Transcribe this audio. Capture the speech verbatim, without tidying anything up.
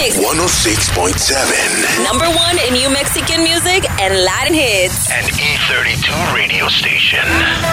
Mix. one oh six point seven. Number one in New Mexican music and Latin hits. An E thirty-two radio station.